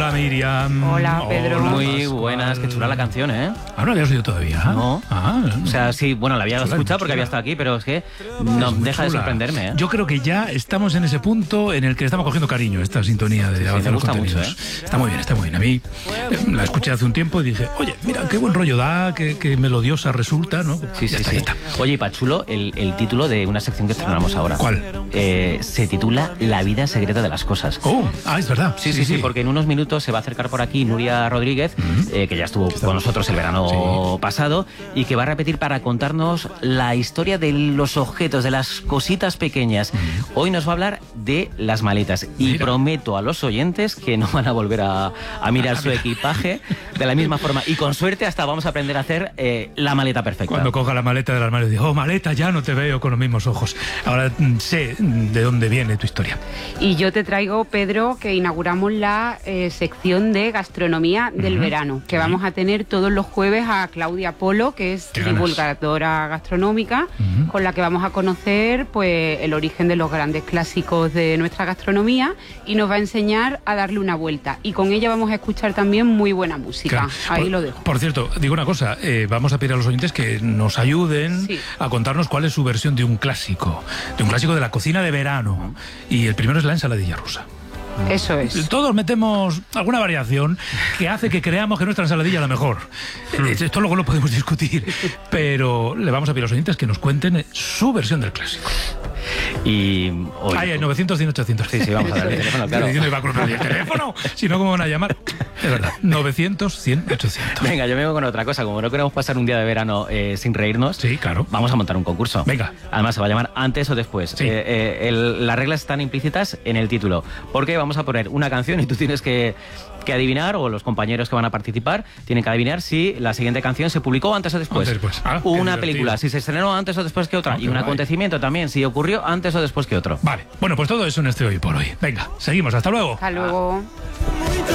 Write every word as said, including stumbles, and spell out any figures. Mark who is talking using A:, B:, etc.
A: Hola Miriam.
B: Hola Pedro.
A: Hola,
C: Muy
A: Pascual.
C: buenas, qué chula la canción, ¿eh?
A: ¿Ah, no la habías oído todavía?
C: No.
A: Ah,
C: O sea, sí, bueno, la había
A: chula,
C: escuchado
A: muy
C: porque había
A: chula.
C: estado aquí, pero es que no
A: Es muy
C: deja de
A: chula.
C: sorprenderme, ¿eh?
A: Yo creo que ya estamos en ese punto en el que le estamos cogiendo cariño a esta sintonía de
C: Sí,
A: Avanzar
C: me
A: los
C: gusta mucho,
A: Contenidos. Está muy bien, está muy bien. A mí eh, la escuché hace un tiempo y dije, oye, mira, qué buen rollo da, qué, qué melodiosa resulta, ¿no?
C: Sí,
A: Ya
C: sí,
A: está,
C: sí.
A: ya está.
C: Oye, y Pachulo, el, el título de una sección que estrenamos ahora.
A: ¿Cuál?
C: Eh, se titula La vida secreta de las cosas.
A: Oh, ah, es verdad.
C: Sí, sí, sí, porque en unos minutos se va a acercar por aquí Nuria Rodríguez, eh, que ya estuvo con nosotros el verano pasado, y que va a repetir para contarnos la historia de los objetos, de las cositas pequeñas. Hoy nos va a hablar de las maletas. Y
A: Mira.
C: prometo a los oyentes que no van a volver a, a mirar su equipaje de la misma forma. Y con suerte hasta vamos a aprender a hacer eh, la maleta perfecta.
A: Cuando coja la maleta del armario, digo, oh, maleta, ya no te veo con los mismos ojos. Ahora mm, sé de dónde viene tu historia.
B: Y yo te traigo, Pedro, que inauguramos la eh, sección de gastronomía del
A: Ujú.
B: verano, que vamos a tener todos los jueves a Claudia Polo, que es
A: Qué ganas.
B: divulgadora gastronómica,
A: Ujú.
B: con la que vamos a conocer pues el origen de los grandes clásicos de nuestra gastronomía y nos va a enseñar a darle una vuelta. Y con ella vamos a escuchar también muy buena música.
A: Claro.
B: Ahí
A: por,
B: lo dejo.
A: Por cierto, digo una cosa, eh, vamos a pedir a los oyentes que nos ayuden
B: Sí.
A: a contarnos cuál es su versión de un clásico, de un clásico de la cocina de verano. Y el primero es la ensaladilla rusa.
B: Eso es.
A: Todos metemos alguna variación que hace que creamos que nuestra ensaladilla es la mejor. Eh, Esto luego lo podemos discutir, pero le vamos a pedir a los oyentes que nos cuenten su versión del clásico.
C: Y hoy,
A: Ay, hay novecientos, cien, ochocientos.
C: Sí, sí, vamos a dar el teléfono, claro.
A: Estoy diciendo que va a cruzar el teléfono, si no, ¿cómo van a llamar? Es verdad, novecientos, cien, ochocientos.
C: Venga, yo me vengo con otra cosa. Como no queremos pasar un día de verano eh, sin reírnos,
A: Sí, claro.
C: vamos a montar un concurso.
A: Venga.
C: Además, se va a llamar antes o después.
A: Sí.
C: Eh, eh, el- las reglas están implícitas en el título. Porque vamos a poner una canción y tú tienes que, que adivinar, o los compañeros que van a participar tienen que adivinar si la siguiente canción se publicó antes o después.
A: Antes, pues. Ah, qué
C: una
A: divertido.
C: película, si se estrenó antes o después que otra.
A: Ah,
C: y
A: qué
C: un
A: guay.
C: acontecimiento también, si ocurrió antes o después que otro.
A: Vale, bueno, pues todo eso en este Hoy por Hoy. Venga, seguimos, hasta luego.
B: Hasta luego.